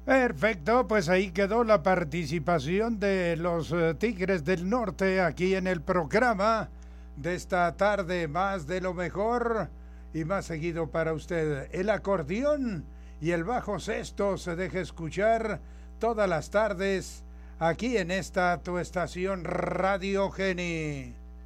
Perfecto, pues ahí quedó la participación de los Tigres del Norte aquí en el programa de esta tarde, más de lo mejor y más seguido para usted. El acordeón y el bajo sexto se deja escuchar todas las tardes aquí en esta tu estación Radio Geni.